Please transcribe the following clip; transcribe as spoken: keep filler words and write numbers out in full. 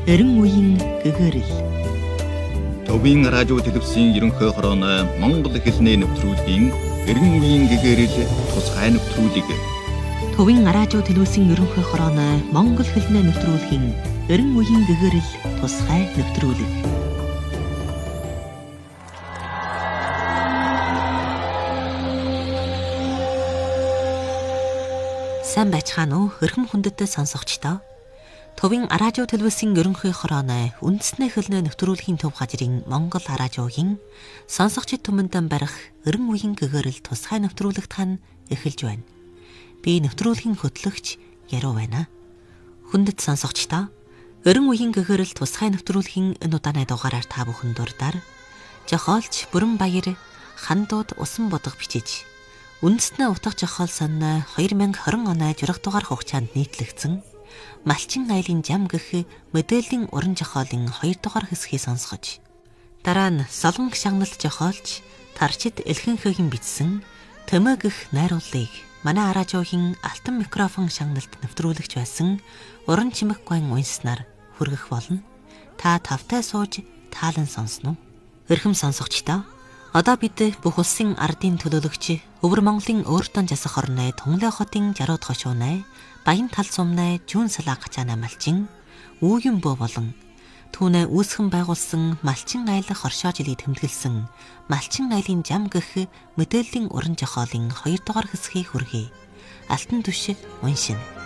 Эрен үеийн гэгэрэл. Төвийн радио телевизийн ерөнхий хорооны Монгол хэлний нэвтрүүлгийн эрен үеийн гэгэрэл тусгай нэвтрүүлэг. Төвийн радио телевизийн ерөнхий хорооны Монгол хэлний нэвтрүүлгийн эрен үеийн гэгэрэл тусгай нэвтрүүлэг. Сайн байцгаана уу? Өрхөм хүндэт сонсогчдоо. Төвийн радио телевизийн ерөнхий хорооны үндэсний хэлний нэвтрүүлгийн төв газрын Монгол радиогийн сонсогчид түмэндэн барих эрен үеийн гэгэрэл тусгай нэвтрүүлэгт хань эхэлж байна. Би нэвтрүүлгийн хөтлөгч Яруу байна. Хүндэт сонсогчдоо, эрен үеийн гэгэрэл тусгай нэвтрүүлгийн энэ удааны дугаараар та бүхэн дурдаар жохоолч Бүрэн Баяр хандууд усан бодох бичиж үндэснээ утга жохоол санаа две тысячи двадцать оны журах дугаар хугацаанд нийтлэгдсэн Малчин айлын жам гэх мэдээллийн уран жохоолын хоёр дугаар хэсгийг сонсгож, дараа нь Солонгос шагналт жохоолч Тарчид Элхэнхэгийн бичсэн Төмөө гэх найруулгыг манай радиогийн алтан микрофон шагналт нэвтрүүлэгч байсан Уран чимэг гуайн унснаар хүргэх болно. Та тавтай сууж таалан сонсно. Өрхөм сонсогчдоо, одоо бид бүх улсын ардын төлөөлөгч Өвөр Монголын өөртөө засах орны Тунгалай хотын жарууд хошуунай Баян тал сумнай Жүүн салаа гачаана малчин үүгэн бөө болон түүнээ үүсгэн байгуулсан Малчин айлах оршоо жилийг тэмдэглэсэн Малчин айлын жам гэх мэдээллийн уран жохоолын хоёр дугаар хэсгийг хүргэе. Алтан түшиг уншина.